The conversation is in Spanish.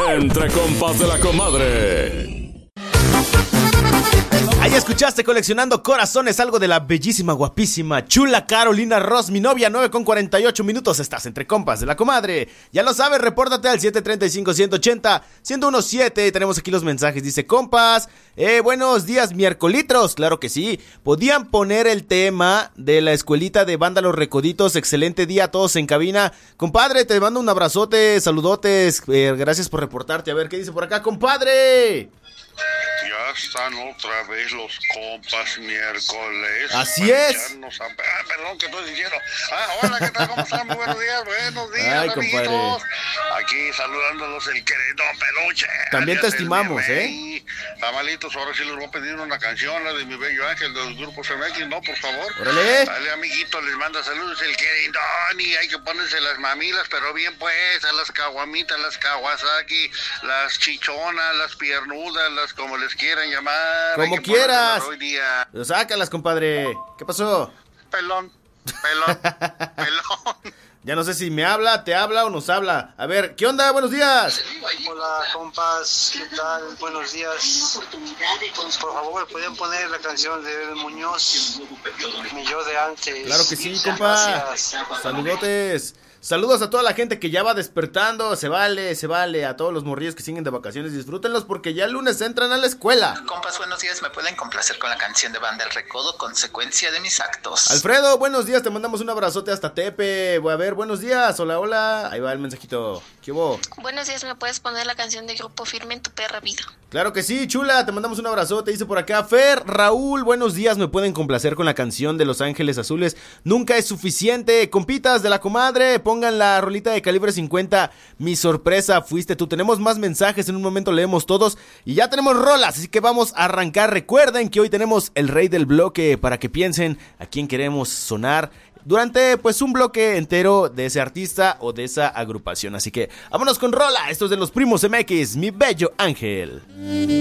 Entre compas de la comadre. Ahí escuchaste Coleccionando Corazones, algo de la bellísima, guapísima, chula Carolina Ross, mi novia. 9:48 minutos, estás entre compas de la comadre. Ya lo sabes, repórtate al 735-180-1017. Tenemos aquí los mensajes, dice: compas, buenos días, miércolitros. Claro que sí, podían poner el tema de la escuelita de Banda Los Recoditos. Excelente día a todos en cabina. Compadre, te mando un abrazote, saludotes, gracias por reportarte. A ver, ¿qué dice por acá, compadre? Ya están otra vez los compas miércoles. Así es. Perdón que estoy diciendo. Hola, ¿qué tal? ¿Cómo están? Muy buenos días, Ay, amiguitos. compadre. Aquí saludándolos el querido Peluche. También te estimamos, Tamalitos, ahora sí les voy a pedir una canción, la de Mi Bello Ángel de los grupos MX, ¿no? Por favor. Órale. Dale, amiguito, les manda saludos el queridón y hay que ponerse las mamilas, pero bien pues, a las caguamitas, las Kawasaki, las chichonas, las piernudas, las como les quieran llamar. Como quieras. Hoy día. Sácalas, compadre. ¿Qué pasó? Pelón. Ya no sé si me habla, te habla o nos habla. A ver, ¿qué onda? Buenos días. Hola, compas, ¿qué tal? Buenos días. Por favor, ¿podrían poner la canción de Bebé Muñoz, Mi Yo de Antes? Claro que sí, compa. Gracias. Saludotes. Saludos a toda la gente que ya va despertando. Se vale. A todos los morrillos que siguen de vacaciones, disfrútenlos porque ya el lunes entran a la escuela. Compas, buenos días. ¿Me pueden complacer con la canción de Banda El Recodo, Consecuencia de mis actos? Alfredo, buenos días. Te mandamos un abrazote hasta Tepe. Voy a ver, buenos días. Hola. Ahí va el mensajito. ¿Qué hubo? Buenos días, ¿me puedes poner la canción de Grupo Firme En Tu Perra Vida? Claro que sí, chula, te mandamos un abrazote. Dice por acá Fer, Raúl, buenos días. ¿Me pueden complacer con la canción de Los Ángeles Azules? Nunca es suficiente. Compitas de la comadre, pongan la rolita de Calibre 50. Mi sorpresa fuiste tú. Tenemos más mensajes, en un momento leemos todos. Y ya tenemos rolas, así que vamos a arrancar. Recuerden que hoy tenemos el rey del bloque para que piensen a quién queremos sonar durante pues un bloque entero de ese artista o de esa agrupación. Así que vámonos con rola. Esto es de los Primos MX, Mi Bello Ángel.